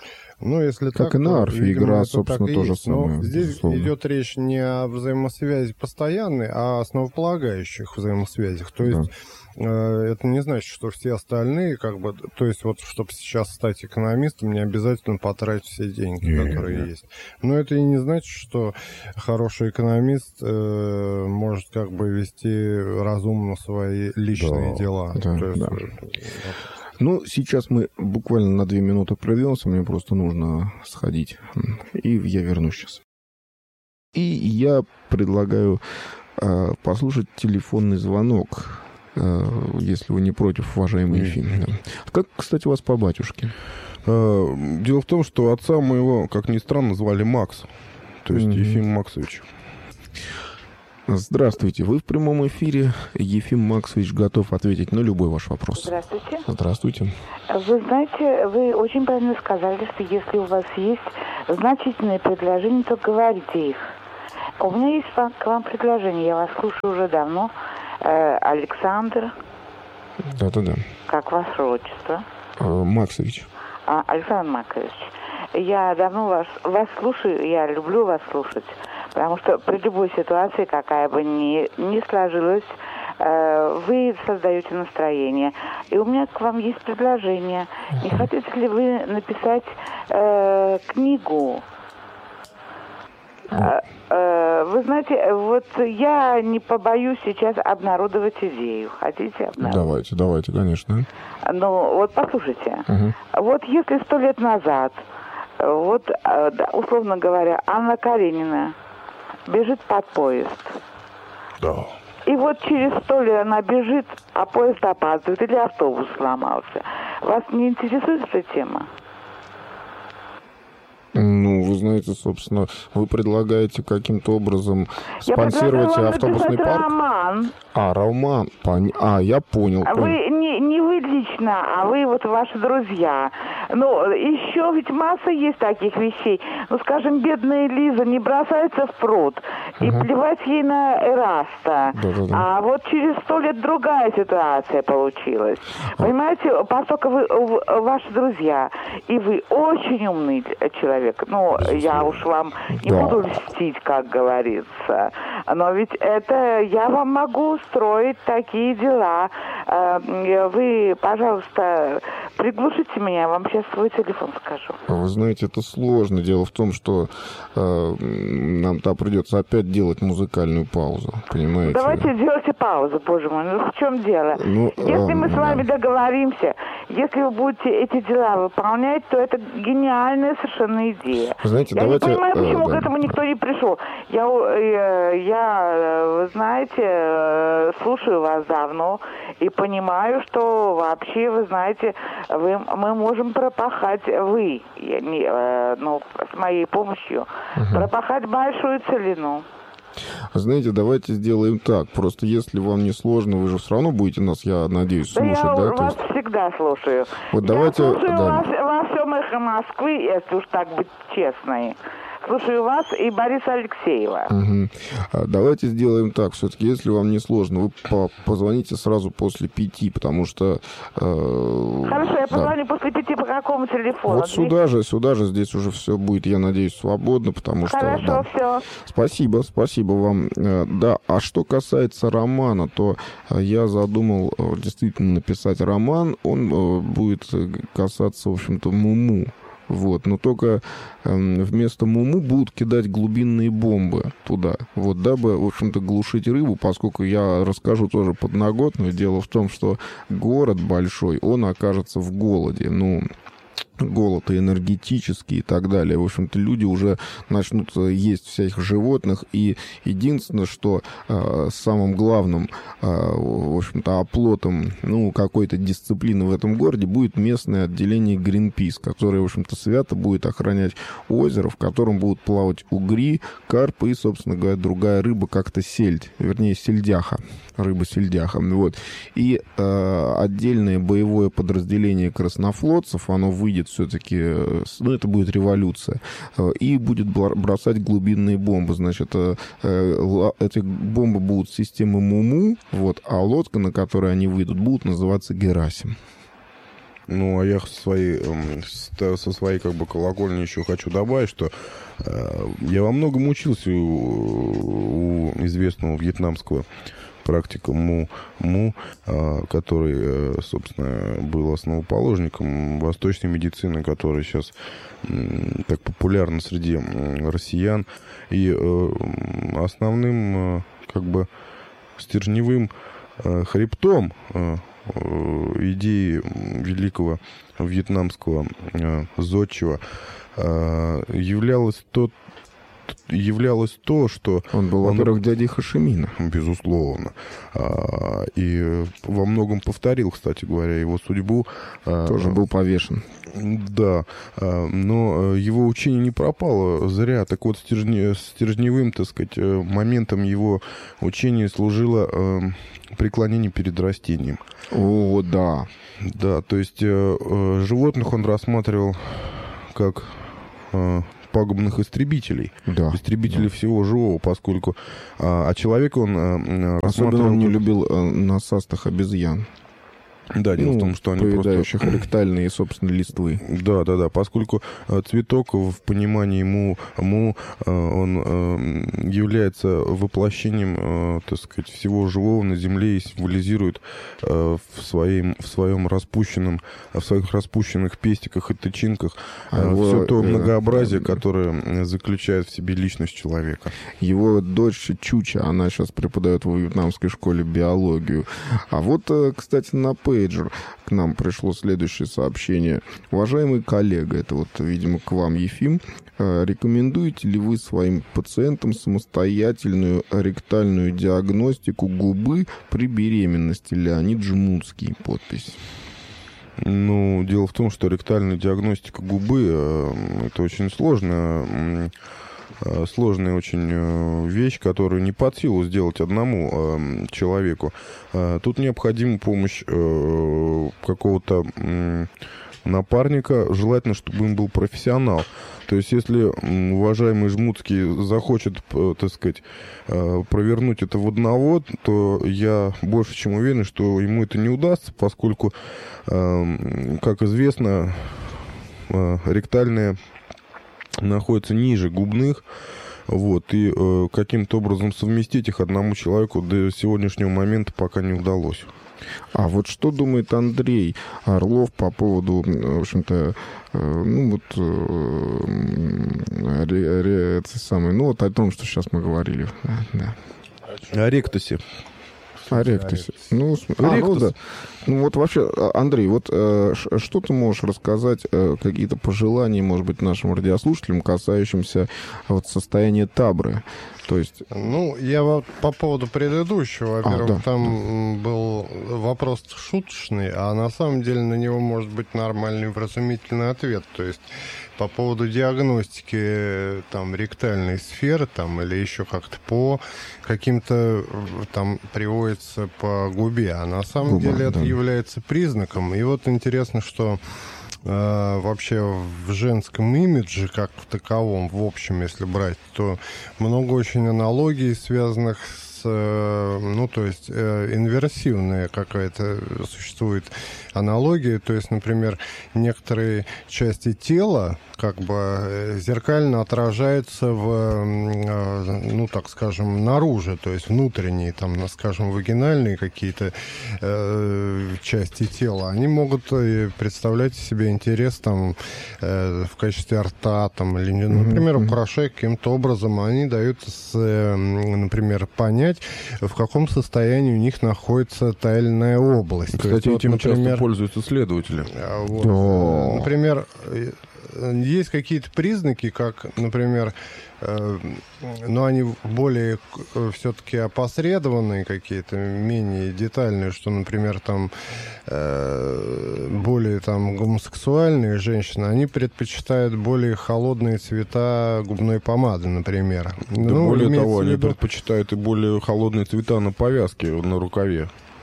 Ну, если
как
так,
и на арфе
видимо,
игра,
это
собственно,
так и
то же
есть. Но
самое.
здесь
безусловно.
идет речь не о взаимосвязи постоянной, а о основополагающих взаимосвязях. То есть да. э, это не значит, что все остальные, как бы, то есть вот, чтобы сейчас стать экономистом, не обязательно потратить все деньги, yeah, которые yeah. есть. Но это и не значит, что хороший экономист э, может как бы вести разумно свои личные да. дела.
Да,
то есть,
да.
Вот,
ну, сейчас мы буквально на две минуты прервемся, мне просто нужно сходить, и я вернусь сейчас. И я предлагаю э, послушать телефонный звонок, э, если вы не против, уважаемый Ефим. Да. Как, кстати, у вас по батюшке?
Дело в том, что отца моего, как ни странно, звали Макс, то есть mm-hmm. Ефим Максович.
Здравствуйте, вы в прямом эфире. Ефим Максович готов ответить на любой ваш вопрос.
Здравствуйте.
Здравствуйте.
Вы знаете, вы очень правильно сказали, что если у вас есть значительные предложения, то говорите их. У меня есть к вам предложение, я вас слушаю уже давно. Э, Александр.
Да-да-да.
Как ваше отчество?
Э, Максович.
А, Александр Максович. Я давно вас, вас слушаю, я люблю вас слушать. Потому что при любой ситуации, какая бы ни, ни сложилась, э, вы создаете настроение. И у меня к вам есть предложение. Не хотите ли вы написать э, книгу? Э, э, вы знаете, вот я не побоюсь сейчас обнародовать идею. Хотите обнародовать?
Давайте, давайте, конечно.
Ну, вот послушайте.
Угу.
Вот если сто лет назад, вот, условно говоря, Анна Каренина бежит под поезд.
Да.
И вот через сто лет она бежит, а поезд опаздывает или автобус сломался. Вас не интересует эта тема?
Ну, вы знаете, собственно, вы предлагаете каким-то образом спонсировать автобусный парк?
Роман.
А, роман. Пон... А, я понял.
Вы не, не вы лично, а вы вот ваши друзья. Ну, еще ведь масса есть таких вещей. Ну, скажем, бедная Лиза не бросается в пруд и uh-huh. плевать ей на Эраста.
Да-да-да.
А вот через сто лет другая ситуация получилась. Uh-huh. Понимаете, поскольку вы ваши друзья, и вы очень умный человек, ну, я уж вам не
да.
буду льстить, как говорится. Но ведь это я вам могу устроить такие дела. Вы, пожалуйста, приглушите меня, я вам сейчас свой телефон скажу.
Вы знаете, это сложно. Дело в том, что э, нам-то придется опять делать музыкальную паузу, понимаете?
Давайте делайте паузу, боже мой. Ну, в чем дело?
Ну,
если
э,
мы с вами
да.
договоримся, если вы будете эти дела выполнять, то это гениальная совершенно идея.
Знаете,
я
давайте,
не понимаю, почему
э, да.
к этому никто не пришел. Я, э, я, вы знаете, э, слушаю вас давно и понимаю, что вообще, вы знаете, вы, мы можем пропахать, вы, я не, э, ну, с моей помощью, uh-huh. пропахать большую целину.
Знаете, давайте сделаем так. Просто если вам не сложно, вы же все равно будете нас, я надеюсь, слушать,
да? Я
да?
вас
есть...
всегда слушаю.
Вот
я
давайте,
слушаю
да.
вас во всем эхо Москвы, если уж так быть честной. Слушаю вас и Бориса Алексеева.
Угу. А давайте сделаем так. Все-таки, если вам не сложно, вы по- позвоните сразу после пяти, потому что... Э,
Хорошо, я
да.
позвоню после пяти по какому телефону?
Вот сюда же, сюда же, здесь уже все будет, я надеюсь, свободно, потому что...
Хорошо,
да.
все.
Спасибо, спасибо вам. Да, а что касается романа, то я задумал действительно написать роман. Он будет касаться, в общем-то, Муму. Вот, но только э, вместо Муму будут кидать глубинные бомбы туда, вот, дабы, в общем-то, глушить рыбу, поскольку я расскажу тоже подноготную. Дело в том, что город большой, он окажется в голоде, ну, голод и энергетический и так далее. В общем-то, люди уже начнут есть всяких животных, и единственное, что э, самым главным, э, в общем-то, оплотом, ну, какой-то дисциплины в этом городе будет местное отделение Greenpeace, которое, в общем-то, свято будет охранять озеро, в котором будут плавать угри, карпы и, собственно говоря, другая рыба, как-то сельдь, вернее, сельдяха, рыба-сельдяха, вот. И э, отдельное боевое подразделение краснофлотцев, оно выйдет все-таки, ну, это будет революция, и будет бросать глубинные бомбы. Значит, эти бомбы будут системы Муму, вот, а лодка, на которой они выйдут, будет называться Герасим.
Ну, а я со своей, со своей как бы колокольни еще хочу добавить, что э, я во многом учился у, у известного вьетнамского практика Му, Му э, который, э, собственно, был основоположником восточной медицины, которая сейчас э, так популярна среди э, россиян. И э, основным, э, как бы, стержневым э, хребтом э, идеи великого вьетнамского э, зодчего э, являлось то, являлось то, что...
Он был, он, во-первых, дядей Хошимина.
Безусловно. А, и во многом повторил, кстати говоря, его судьбу.
Тоже был повешен.
Да, но его учение не пропало зря. Так вот, стержне, стержневым, так сказать, моментом его учения служило преклонение перед растением.
О, да.
Да, то есть животных он рассматривал как пагубных истребителей,
да,
истребителей да. всего живого, поскольку... А, а человека он а,
рассматривал... Особенно он не любил а, насастых обезьян.
Да, дело
ну,
в том, что они
поедающих
просто...
ректальные, собственно, листвы.
Да, да, да, поскольку э, цветок в понимании му, му э, он э, является воплощением, э, так сказать, всего живого на Земле и символизирует э, в, своем, в своем распущенном, в своих распущенных пестиках и тычинках э, а его, все то многообразие, э, которое заключает в себе личность человека.
Его дочь Чуча, она сейчас преподает в вьетнамской школе биологию. А вот, кстати, на пейджер к нам пришло следующее сообщение. Уважаемый коллега, это вот, видимо, к вам, Ефим, рекомендуете ли вы своим пациентам самостоятельную ректальную диагностику губы при беременности? Леонид Жмутский, подпись.
Ну, дело в том, что ректальная диагностика губы — это очень сложно. Сложная очень вещь, которую не под силу сделать одному э, человеку. Э, тут необходима помощь э, какого-то э, напарника, желательно, чтобы им был профессионал. То есть, если уважаемый Жмутский захочет, э, так сказать, э, провернуть это в одного, то я больше чем уверен, что ему это не удастся, поскольку, э, как известно, э, ректальная находятся ниже губных, вот, и э, каким-то образом совместить их одному человеку до сегодняшнего момента пока не удалось.
А вот что думает Андрей Орлов по поводу, в общем-то, э, ну вот, э, ре, ре, это самое, ну вот о том, что сейчас мы говорили. Да, да.
О ректусе.
О ректусе. Ну, а, ну, да. Ну вот вообще, Андрей, вот э, что ты можешь рассказать, э, какие-то пожелания, может быть, нашим радиослушателям, касающимся вот состояния табры? То есть...
Ну, я вот по поводу предыдущего, во-первых, а, да,
да.
там был вопрос шуточный, а на самом деле на него может быть нормальный вразумительный ответ. То есть по поводу диагностики там ректальной сферы там или еще как-то по каким-то там приводится по губе, а на самом Губа, деле это да. является признаком. И вот интересно, что э, вообще в женском имидже как в таковом, в общем, если брать, то много очень аналогий, связанных с ну, то есть э, инверсивная какая-то существует аналогия, то есть, например, некоторые части тела как бы зеркально отражаются в, э, ну, так скажем, наружу, то есть внутренние, там, скажем, вагинальные какие-то э, части тела, они могут представлять себе интерес там э, в качестве рта, там, или, например, mm-hmm. украшая каким-то образом, они дают, с, э, например, понять, в каком состоянии у них находится та или иная область.
Кстати,
есть,
этим
вот, например,
часто пользуются следователи.
Вот, например, есть какие-то признаки, как, например, э, но они более все-таки опосредованные какие-то, менее детальные, что, например, там э, более там гомосексуальные женщины, они предпочитают более холодные цвета губной помады, например.
Да, ну, более того, они предпочитают и более холодные цвета на повязке, на рукаве.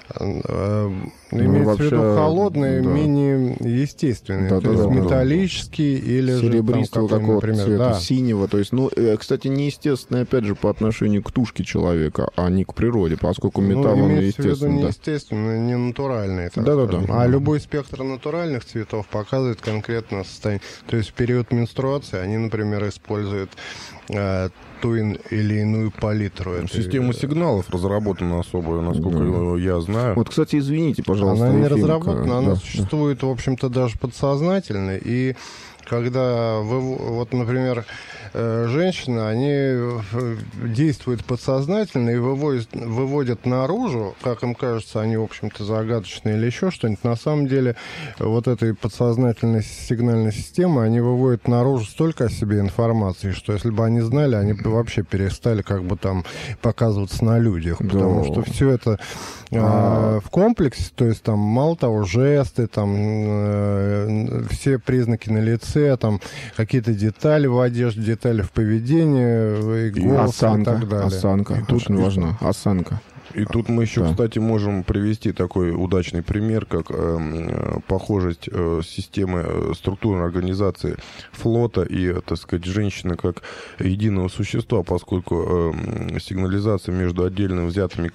Имеется
вообще,
в виду холодные,
да.
менее естественные,
Да,
то
да,
есть
да,
металлические или же там
серебристого
какой,
какого-то
например,
цвета,
да.
синего. То есть, ну, э, кстати, неестественное, опять же, по отношению к тушке человека, а не к природе, поскольку металл,
ну,
он
имеется в виду
естественный.
не
Да.
естественный, не натуральный. так
Да-да-да.
скажем. А любой спектр натуральных цветов показывает конкретное состояние. То есть в период менструации они, например, используют э, ту или иную палитру. этой-
Система сигналов разработана особая, насколько
Да.
я знаю.
Вот, кстати, извините, пожалуйста.
Она не
Ефимка.
разработана, она
Да.
существует, в общем-то, даже подсознательно. И когда, вы, вот, например, э, женщины, они э, действуют подсознательно и выводят, выводят наружу, как им кажется, они, в общем-то, загадочные или еще что-нибудь. На самом деле, вот этой подсознательной сигнальной системы, они выводят наружу столько о себе информации, что если бы они знали, они бы вообще перестали как бы там показываться на людях. Потому
Да.
что все это э,
А.
в комплексе, то есть там мало того, жесты, там э, все признаки на лице, там какие-то детали в одежде, детали в поведении, и голос и
осанка,
так далее.
осанка,
И тут
очень
и-
важна. Осанка.
И тут мы еще,
Да.
кстати, можем привести такой удачный пример, как э, э, похожесть э, системы э, структурной организации флота и, э, так сказать, женщины как единого существа, поскольку э, сигнализация между отдельно взятыми